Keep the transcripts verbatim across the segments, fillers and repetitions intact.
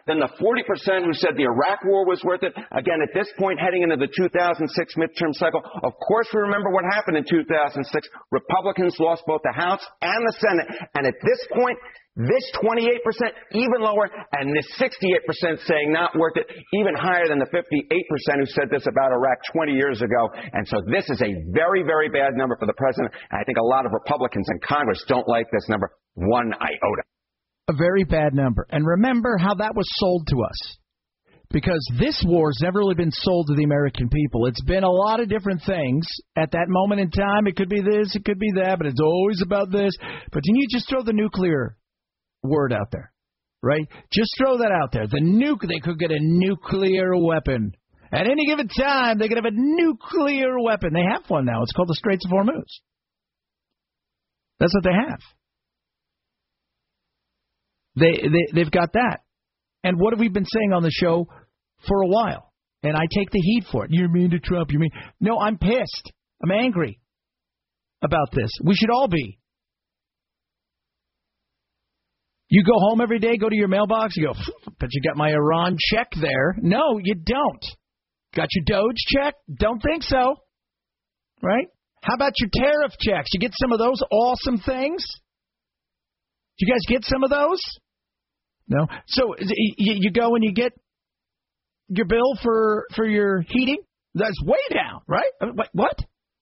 than the forty percent who said the Iraq war was worth it. Again, at this point, heading into the two thousand six midterm cycle, of course we remember what happened in two thousand six. Republicans lost both the House and the Senate. And at this point, this twenty-eight percent, even lower, and this sixty-eight percent saying not worth it, even higher than the fifty-eight percent who said this about Iraq twenty years ago. And so this is a very, very bad number for the president. And I think a lot of Republicans in Congress don't like this number one iota. A very bad number. And remember how that was sold to us. Because this war's never really been sold to the American people. It's been a lot of different things. At that moment in time, it could be this, it could be that, but it's always about this. But then you just throw the nuclear word out there, right? Just throw that out there. The nuke, they could get a nuclear weapon. At any given time, they could have a nuclear weapon. They have one now. It's called the Straits of Hormuz. That's what they have. They, they, they've got that. And what have we been saying on the show for a while? And I take the heat for it. You're mean to Trump. You're mean. No, I'm pissed. I'm angry about this. We should all be. You go home every day, go to your mailbox, you go, but you got my Iran check there. No, you don't. Got your Doge check? Don't think so. Right? How about your tariff checks? You get some of those awesome things? Did you guys get some of those? No. So you go and you get your bill for, for your heating? That's way down, right? What?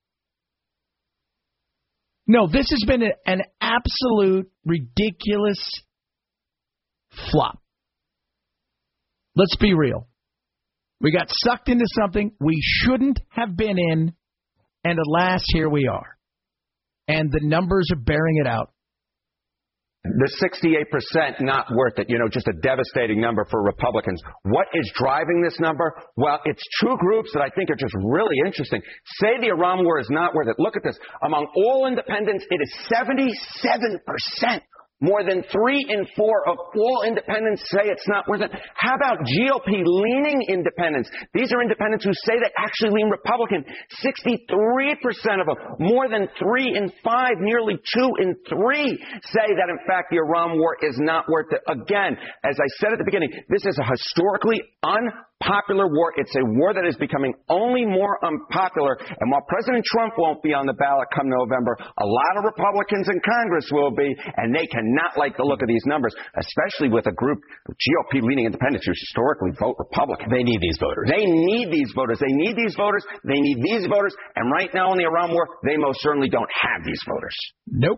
No, this has been an absolute ridiculous flop. Let's be real. We got sucked into something we shouldn't have been in, and alas, here we are. And the numbers are bearing it out. The sixty-eight percent not worth it, you know, just a devastating number for Republicans. What is driving this number? Well, it's two groups that I think are just really interesting. Say the Iran war is not worth it. Look at this. Among all independents, it is seventy-seven percent. More than three in four of all independents say it's not worth it. How about G O P-leaning independents? These are independents who say they actually lean Republican. sixty-three percent of them, more than three in five, nearly two in three, say that, in fact, the Iran war is not worth it. Again, as I said at the beginning, this is a historically unpopular war. It's a war that is becoming only more unpopular. And while President Trump won't be on the ballot come November, a lot of Republicans in Congress will be, and they cannot like the look of these numbers, especially with a group of G O P-leaning independents who historically vote Republican. They need these voters. They need these voters. They need these voters. They need these voters. And right now in the Iran war, they most certainly don't have these voters. Nope.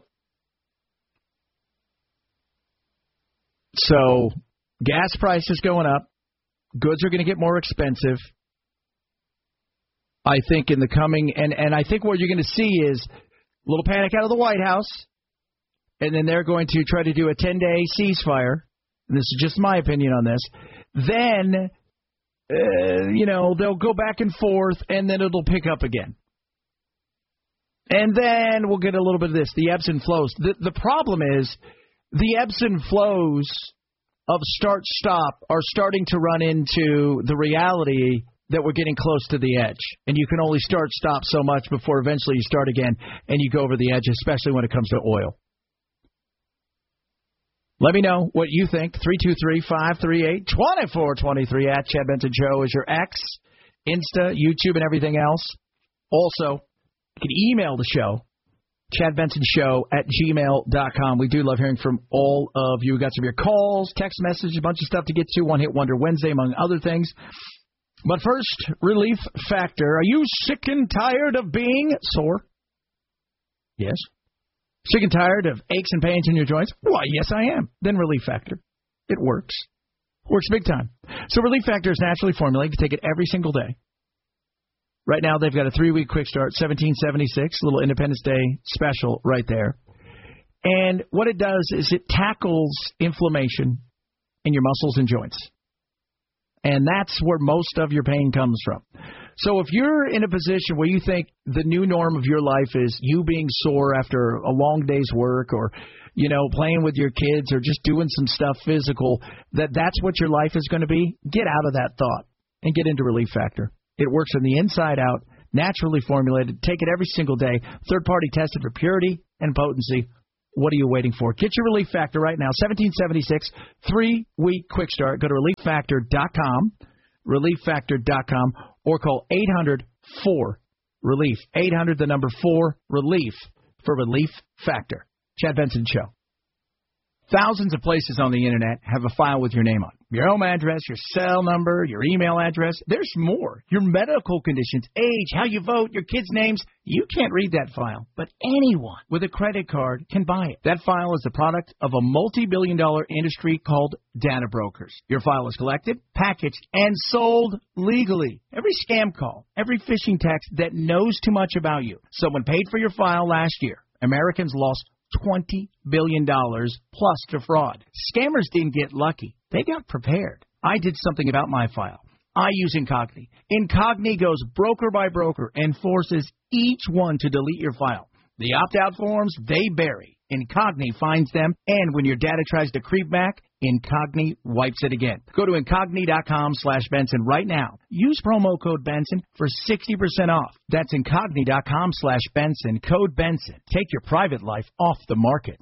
So gas prices going up. Goods are going to get more expensive. I think in the coming, and, and I think what you're going to see is a little panic out of the White House, and then they're going to try to do a ten-day ceasefire. And this is just my opinion on this. Then, uh, you know, they'll go back and forth, and then it'll pick up again. And then we'll get a little bit of this, the ebbs and flows. The, the problem is the ebbs and flows of start-stop are starting to run into the reality that we're getting close to the edge. And you can only start-stop so much before eventually you start again and you go over the edge, especially when it comes to oil. Let me know what you think. three two three, five three eight, two four two three at Chad Benson Show is your X, Insta, YouTube, and everything else. Also, you can email the show. Chad Benson Show at gmail dot com. We do love hearing from all of you. We got some of your calls, text messages, a bunch of stuff to get to. One Hit Wonder Wednesday, among other things. But first, Relief Factor. Are you sick and tired of being sore? Yes. Sick and tired of aches and pains in your joints? Why, yes, I am. Then Relief Factor. It works. Works big time. So Relief Factor is naturally formulated to take it every single day. Right now, they've got a three-week quick start, seventeen seventy-six, little Independence Day special right there. And what it does is it tackles inflammation in your muscles and joints. And that's where most of your pain comes from. So if you're in a position where you think the new norm of your life is you being sore after a long day's work or, you know, playing with your kids or just doing some stuff physical, that that's what your life is going to be, get out of that thought and get into Relief Factor. It works from the inside out, naturally formulated. Take it every single day. Third party tested for purity and potency. What are you waiting for? Get your Relief Factor right now. seventeen seventy-six, three-week quick start. Go to relief factor dot com, relief factor dot com, or call eight hundred four relief. eight hundred, the number four, relief for Relief Factor. Chad Benson Show. Thousands of places on the Internet have a file with your name on. Your home address, your cell number, your email address. There's more. Your medical conditions, age, how you vote, your kids' names. You can't read that file, but anyone with a credit card can buy it. That file is the product of a multi-billion dollar industry called data brokers. Your file is collected, packaged, and sold legally. Every scam call, every phishing text that knows too much about you. Someone paid for your file last year. Americans lost twenty billion dollars plus to fraud. Scammers didn't get lucky. They got prepared. I did something about my file. I use Incogni. Incogni goes broker by broker and forces each one to delete your file. The opt-out forms, they bury. Incogni finds them, and when your data tries to creep back, Incogni wipes it again. Go to Incogni.com slash Benson right now. Use promo code Benson for sixty percent off. That's Incogni.com slash Benson, code Benson. Take your private life off the market.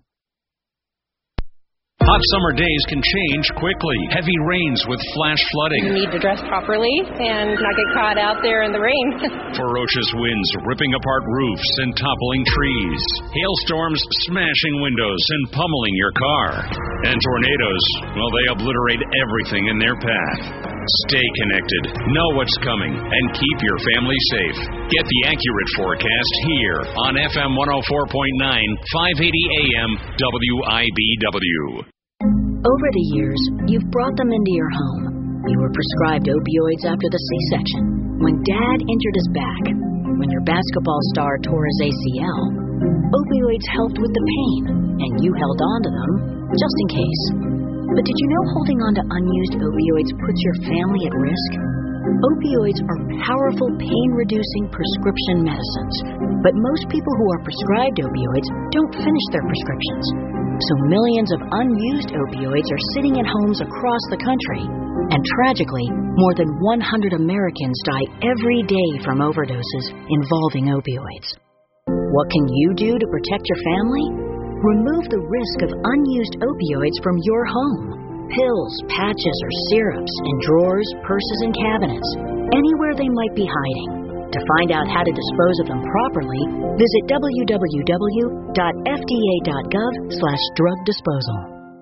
Hot summer days can change quickly. Heavy rains with flash flooding. You need to dress properly and not get caught out there in the rain. Ferocious winds ripping apart roofs and toppling trees. Hailstorms smashing windows and pummeling your car. And tornadoes, well, they obliterate everything in their path. Stay connected, know what's coming, and keep your family safe. Get the accurate forecast here on F M one oh four point nine, five eighty A M W I B W. Over the years, you've brought them into your home. You were prescribed opioids after the C-section, when Dad injured his back, when your basketball star tore his A C L. Opioids helped with the pain, and you held on to them just in case. But did you know holding on to unused opioids puts your family at risk? Opioids are powerful pain-reducing prescription medicines, but most people who are prescribed opioids don't finish their prescriptions. So millions of unused opioids are sitting in homes across the country. And tragically, more than one hundred Americans die every day from overdoses involving opioids. What can you do to protect your family? Remove the risk of unused opioids from your home. Pills, patches, or syrups in drawers, purses, and cabinets, anywhere they might be hiding. To find out how to dispose of them properly, visit w w w dot f d a dot gov slash drug disposal.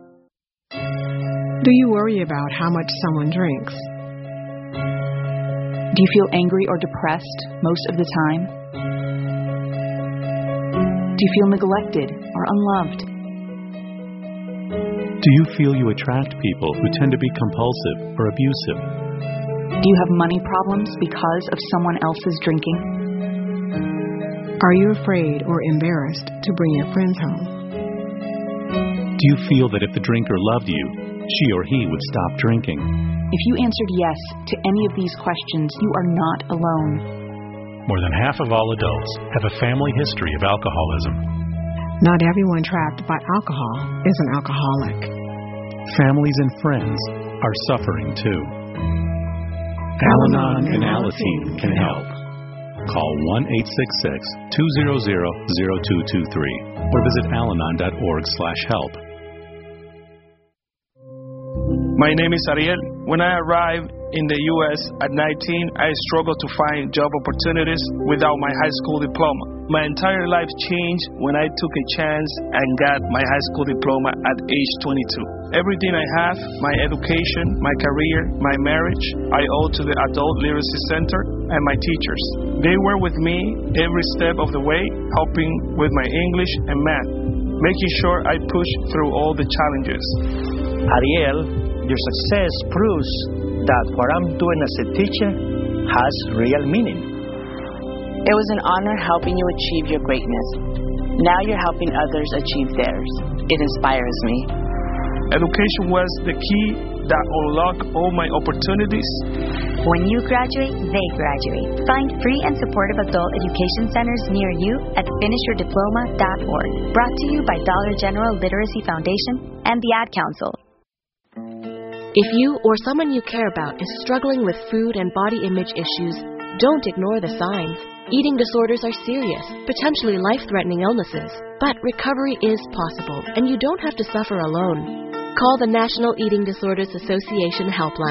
Do you worry about how much someone drinks? Do you feel angry or depressed most of the time? Do you feel neglected or unloved? Do you feel you attract people who tend to be compulsive or abusive? Do you have money problems because of someone else's drinking? Are you afraid or embarrassed to bring your friends home? Do you feel that if the drinker loved you, she or he would stop drinking? If you answered yes to any of these questions, you are not alone. More than half of all adults have a family history of alcoholism. Not everyone trapped by alcohol is an alcoholic. Families and friends are suffering too. Al-Anon and Alateen can help. Call one eight six six, two zero zero, zero two two three or visit alanon dot org slash help. My name is Ariel. When I arrived in the U S at nineteen, I struggled to find job opportunities without my high school diploma. My entire life changed when I took a chance and got my high school diploma at age twenty-two. Everything I have, my education, my career, my marriage, I owe to the Adult Literacy Center and my teachers. They were with me every step of the way, helping with my English and math, making sure I push through all the challenges. Ariel, your success proves that what I'm doing as a teacher has real meaning. It was an honor helping you achieve your greatness. Now you're helping others achieve theirs. It inspires me. Education was the key that unlocked all my opportunities. When you graduate, they graduate. Find free and supportive adult education centers near you at finish your diploma dot org. Brought to you by Dollar General Literacy Foundation and the Ad Council. If you or someone you care about is struggling with food and body image issues, don't ignore the signs. Eating disorders are serious, potentially life-threatening illnesses. But recovery is possible, and you don't have to suffer alone. Call the National Eating Disorders Association helpline